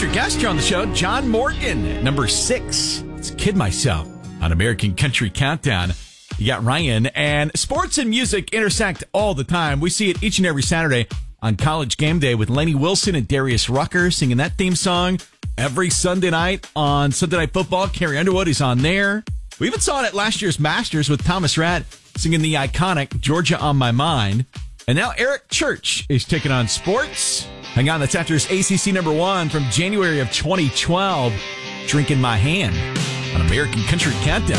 Your guest here on the show, John Morgan, number 6. Let's Kid Myself on American Country Countdown. You got Ryan, and sports and music intersect all the time. We see it each and every Saturday on College Game Day with Lenny Wilson and Darius Rucker singing that theme song. Every Sunday night on Sunday Night Football, Carrie Underwood is on there. We even saw it at last year's Masters with Thomas Rhett singing the iconic Georgia on My Mind. And now Eric Church is taking on sports. Hang on, that's after his ACC number 1 from January of 2012, Drinking My Hand on American Country Countdown.